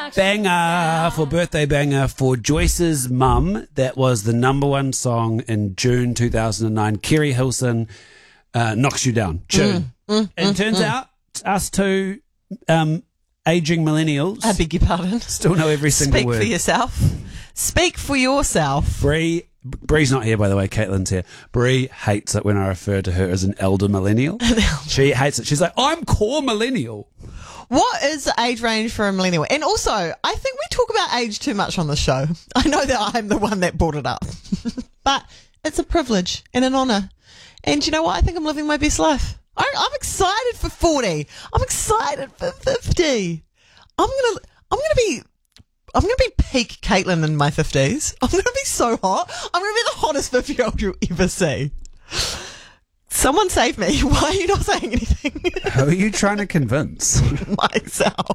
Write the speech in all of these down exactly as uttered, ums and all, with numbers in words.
banger for birthday banger for Joyce's mum. That was the number one song in June two thousand nine. Kerry Hilson, uh, Knocks You Down. Tune. Mm, mm, and mm, turns mm. out us two um, aging millennials. I beg your pardon. Still know every single Speak word. Speak for yourself. Speak for yourself. Bree. Bree's not here, by the way. Caitlin's here. Bree hates it when I refer to her as an elder millennial. She hates it. She's like, I'm core millennial. What is the age range for a millennial? And also, I think we talk about age too much on the show. I know that I'm the one that brought it up. But it's a privilege and an honour. And you know what? I think I'm living my best life. I, I'm excited for forty. I'm excited for fifty. I'm going to I'm gonna be... I'm going to be peak Caitlin in my fifties. I'm going to be so hot. I'm going to be the hottest fifty-year-old you'll ever see. Someone save me. Why are you not saying anything? Who are you trying to convince? Myself.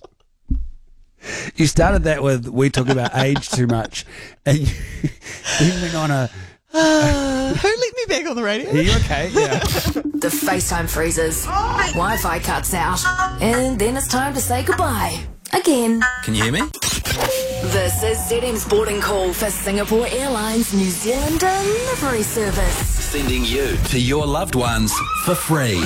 You started that with, we talk about age too much, and you then went on a... Uh, who let me back on the radio? Are you okay? Yeah. The FaceTime freezes, Wi-Fi cuts out, and then it's time to say goodbye. Again. Can you hear me? This is Z M's boarding call for Singapore Airlines New Zealand delivery service. Sending you to your loved ones for free.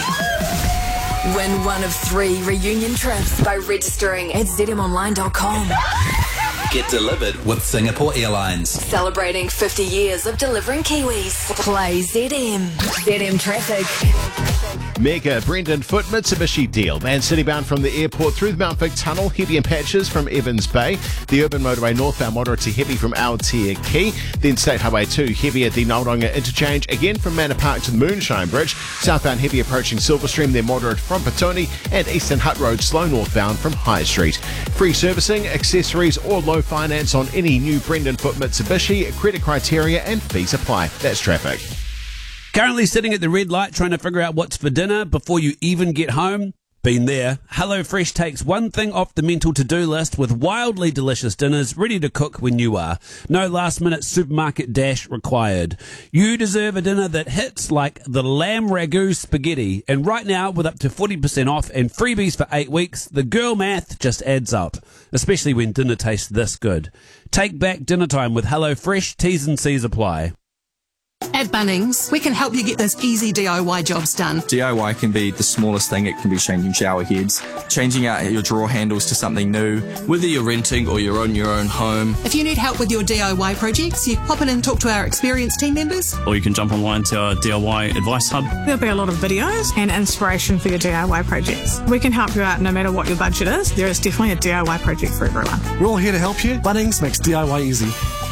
Win one of three reunion trips by registering at z m online dot com. Get delivered with Singapore Airlines. Celebrating fifty years of delivering Kiwis. Play Z M. Z M traffic. Mega Brendan Foot Mitsubishi deal. Man City bound from the airport through the Mount Vic Tunnel, heavy in patches from Evans Bay. The urban motorway northbound moderate to heavy from Aotea Quay. Then State Highway two heavy at the Nauranga interchange, again from Manor Park to the Moonshine Bridge. Southbound heavy approaching Silverstream, then moderate from Petone, and Eastern Hutt Road slow northbound from High Street. Free servicing, accessories or low finance on any new Brendan Foot Mitsubishi. Credit criteria and fees apply. That's traffic. Currently sitting at the red light trying to figure out what's for dinner before you even get home? Been there. HelloFresh takes one thing off the mental to-do list with wildly delicious dinners ready to cook when you are. No last-minute supermarket dash required. You deserve a dinner that hits like the lamb ragu spaghetti. And right now, with up to forty percent off and freebies for eight weeks, the girl math just adds up. Especially when dinner tastes this good. Take back dinner time with HelloFresh. T's and C's apply. At Bunnings, we can help you get those easy D I Y jobs done. D I Y can be the smallest thing. It can be changing shower heads, changing out your drawer handles to something new, whether you're renting or you're on your own home. If you need help with your D I Y projects, you pop in and talk to our experienced team members. Or you can jump online to our D I Y advice hub. There'll be a lot of videos and inspiration for your D I Y projects. We can help you out no matter what your budget is. There is definitely a D I Y project for everyone. We're all here to help you. Bunnings makes D I Y easy.